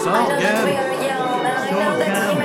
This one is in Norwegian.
song, I know that we again. are young, and I So know that again.